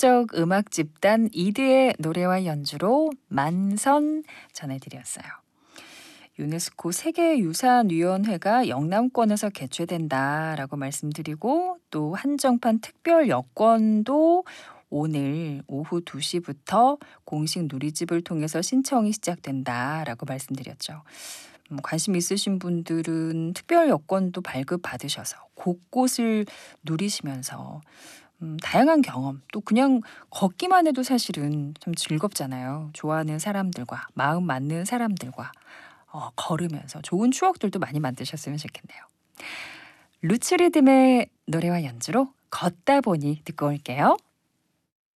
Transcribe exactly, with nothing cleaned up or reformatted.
비교적 음악 집단 이드의 노래와 연주로 만선 전해드렸어요. 유네스코 세계유산위원회가 영남권에서 개최된다라고 말씀드리고 또 한정판 특별 여권도 오늘 오후 두 시부터 공식 누리집을 통해서 신청이 시작된다라고 말씀드렸죠. 음, 관심 있으신 분들은 특별 여권도 발급받으셔서 곳곳을 누리시면서 음, 다양한 경험, 또 그냥 걷기만 해도 사실은 좀 즐겁잖아요. 좋아하는 사람들과, 마음 맞는 사람들과 어, 걸으면서 좋은 추억들도 많이 만드셨으면 좋겠네요. 루츠 리듬의 노래와 연주로 걷다 보니 듣고 올게요.